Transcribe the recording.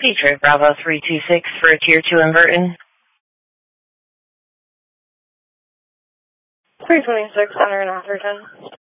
Detroit Bravo 326 for a Tier 2 in Burton. 326, Hunter and Atherton.